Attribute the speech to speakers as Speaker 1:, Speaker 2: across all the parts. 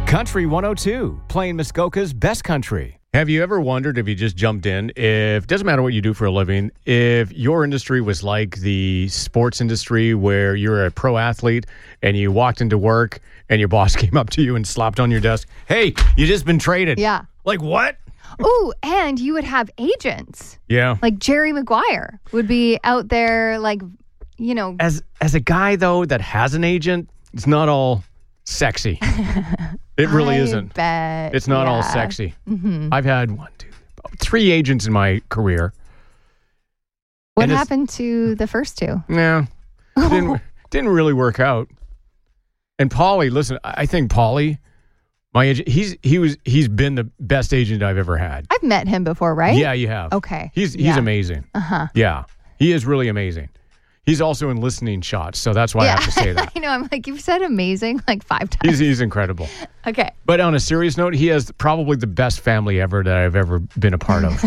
Speaker 1: Country 102, playing Muskoka's best country. Have you ever wondered if you just jumped in, if, doesn't matter what you do for a living, if your industry was like the sports industry where you're a pro athlete and you walked into work and your boss came up to you and slapped on your desk, hey, you just been traded.
Speaker 2: Yeah.
Speaker 1: Like what?
Speaker 2: Ooh, and you would have agents.
Speaker 1: Yeah.
Speaker 2: Like Jerry Maguire would be out there like, you know.
Speaker 1: As a guy, though, that has an agent, it's not all sexy. It really isn't.
Speaker 2: Bet.
Speaker 1: It's not all sexy. Mm-hmm. I've had 3 agents in my career.
Speaker 2: What happened to the first 2?
Speaker 1: Yeah. Didn't really work out. And Paulie, listen, I think Paulie, my agent, he's been the best agent I've ever had.
Speaker 2: I've met him before, right?
Speaker 1: Yeah, you have.
Speaker 2: Okay.
Speaker 1: He's amazing. Uh-huh. Yeah. He is really amazing. He's also in Listening Shots, so that's why I have to say that.
Speaker 2: I know. I'm like, you've said amazing like 5 times.
Speaker 1: He's incredible.
Speaker 2: Okay.
Speaker 1: But on a serious note, he has probably the best family ever that I've ever been a part of.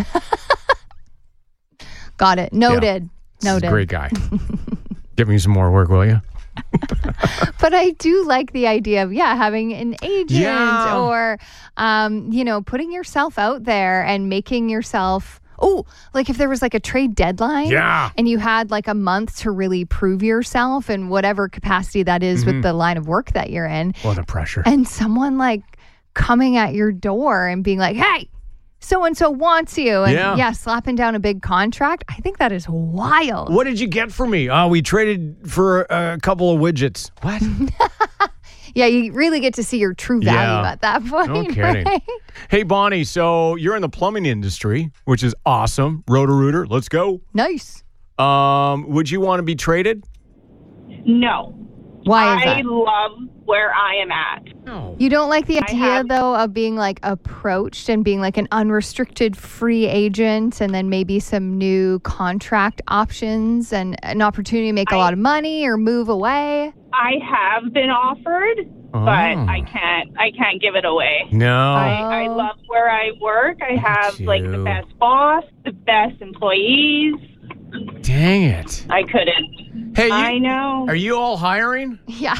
Speaker 2: Got it. Noted.
Speaker 1: Yeah.
Speaker 2: Noted.
Speaker 1: He's a great guy. Give me some more work, will you?
Speaker 2: But I do like the idea of, having an agent or, putting yourself out there and making yourself... Oh, like if there was like a trade deadline and you had like a month to really prove yourself in whatever capacity that is with the line of work that you're in.
Speaker 1: What a pressure.
Speaker 2: And someone like coming at your door and being like, hey, so-and-so wants you. And slapping down a big contract. I think that is wild.
Speaker 1: What did you get for me? We traded for a couple of widgets. What?
Speaker 2: Yeah, you really get to see your true value at that point.
Speaker 1: No kidding.
Speaker 2: Right?
Speaker 1: Hey, Bonnie, so you're in the plumbing industry, which is awesome. Roto-Rooter, let's go.
Speaker 2: Nice.
Speaker 1: Would you want to be traded?
Speaker 3: No.
Speaker 2: Why is that?
Speaker 3: I love where I am at.
Speaker 1: No.
Speaker 2: You don't like the idea, though, of being like approached and being like an unrestricted free agent and then maybe some new contract options and an opportunity to make a lot of money or move away?
Speaker 3: I have been offered, but I can't give it away.
Speaker 1: No.
Speaker 3: I love where I work. I have like the best boss, the best employees.
Speaker 1: Dang it.
Speaker 3: I couldn't.
Speaker 1: Hey,
Speaker 3: I know.
Speaker 1: Are you all hiring?
Speaker 2: Yeah.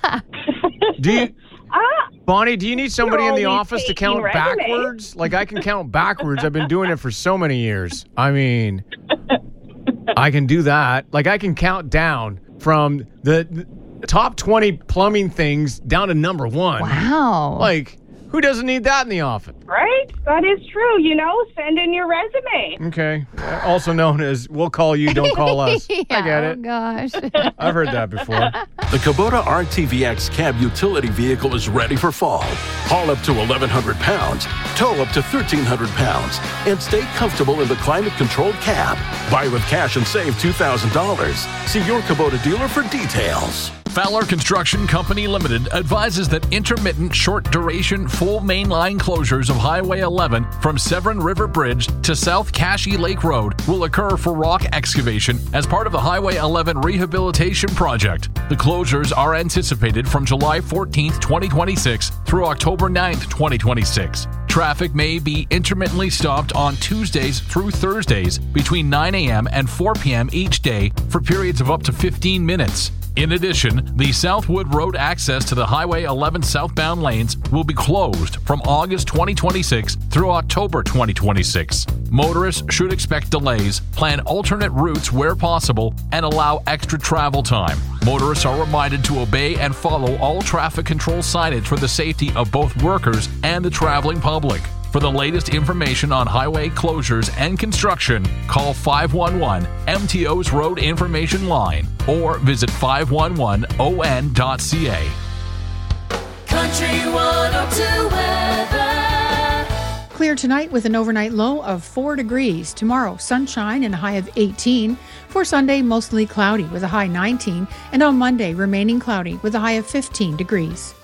Speaker 1: Do you, Bonnie, do you need somebody in the
Speaker 3: always
Speaker 1: office to
Speaker 3: taking
Speaker 1: count
Speaker 3: resumes.
Speaker 1: backwards? Like I can count backwards. I've been doing it for so many years. I mean, I can do that. Like I can count down from the top 20 plumbing things down to number 1.
Speaker 2: Wow.
Speaker 1: Like, who doesn't need that in the office?
Speaker 3: Right? That is true. Send in your resume.
Speaker 1: Okay. Also known as, we'll call you, don't call us. I get it.
Speaker 2: Oh, gosh.
Speaker 1: I've heard that before.
Speaker 4: The Kubota RTVX cab utility vehicle is ready for fall. Haul up to 1,100 pounds, tow up to 1,300 pounds, and stay comfortable in the climate-controlled cab. Buy with cash and save $2,000. See your Kubota dealer for details.
Speaker 5: Fowler Construction Company Limited advises that intermittent short-duration full mainline closures of Highway 11 from Severn River Bridge to South Cashy Lake Road will occur for rock excavation as part of the Highway 11 rehabilitation project. The closures are anticipated from July 14th, 2026 through October 9th, 2026. Traffic may be intermittently stopped on Tuesdays through Thursdays between 9 a.m. and 4 p.m. each day for periods of up to 15 minutes. In addition, the Southwood Road access to the Highway 11 southbound lanes will be closed from August 2026 through October 2026. Motorists should expect delays, plan alternate routes where possible, and allow extra travel time. Motorists are reminded to obey and follow all traffic control signage for the safety of both workers and the traveling public. For the latest information on highway closures and construction, call 511 MTO's Road Information Line or visit 511on.ca.
Speaker 6: Country 102 weather.
Speaker 7: Clear tonight with an overnight low of 4 degrees. Tomorrow, sunshine and a high of 18. For Sunday, mostly cloudy with a high 19. And on Monday, remaining cloudy with a high of 15 degrees.